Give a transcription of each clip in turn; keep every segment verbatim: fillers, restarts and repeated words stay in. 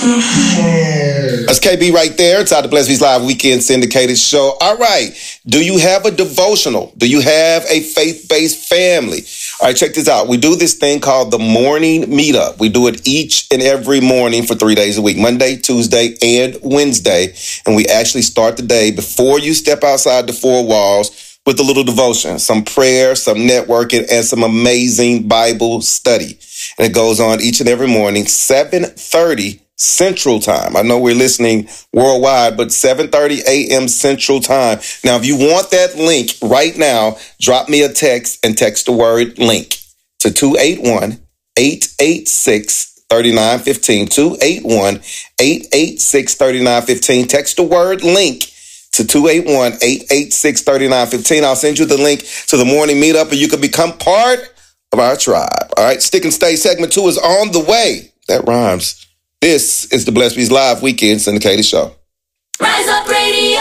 That's K B right there. It's out the Blessed Beats Live Weekend Syndicated Show. All right. Do you have a devotional? Do you have a faith-based family? All right, check this out. We do this thing called the morning meetup. We do it each and every morning for three days a week, Monday, Tuesday, and Wednesday. And we actually start the day before you step outside the four walls with a little devotion, some prayer, some networking, and some amazing Bible study. And it goes on each and every morning, seven thirty Central Time. I know we're listening worldwide, but seven thirty a.m. Central Time. Now, if you want that link right now, drop me a text and text the word link to two eight one, eight eight six, three nine one five. two eight one, eight eight six, three nine one five. Text the word link to two eight one, eight eight six, three nine one five. I'll send you the link to the morning meetup and you can become part of our tribe. All right, Stick and Stay segment two is on the way. That rhymes. This is the Blessed Beats Live Weekend Syndicated Show. Rise Up Radio.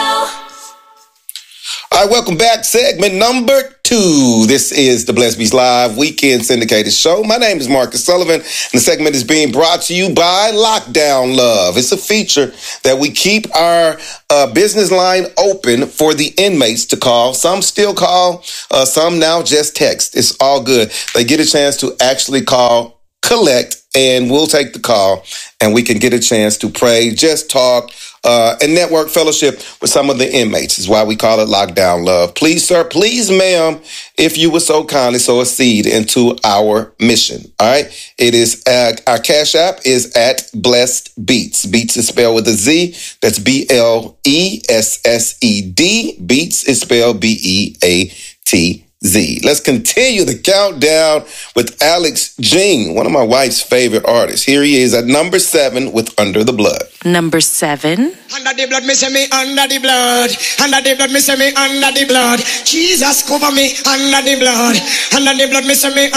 All right, welcome back. Segment number two. This is the Blessed Beats Live Weekend Syndicated Show. My name is Marcus Sullivan, and the segment is being brought to you by Lockdown Love. It's a feature that we keep our uh, business line open for the inmates to call. Some still call, uh, some now just text. It's all good. They get a chance to actually call, collect, and we'll take the call and we can get a chance to pray, just talk, uh, and network fellowship with some of the inmates. Is why we call it Lockdown Love. Please, sir, please, ma'am, if you would so kindly sow a seed into our mission. All right. It is, uh, our Cash App is at Blessed Beats. Beats is spelled with a Z. That's B L E S S E D. Beats is spelled B E A T Z. Let's continue the countdown with Alex Jean, one of my wife's favorite artists. Here he is at number seven with Under the Blood. Number seven. Under the blood, me say me under the blood. Under the blood, me say me under the blood. Jesus cover me under the blood. Under the blood, me say me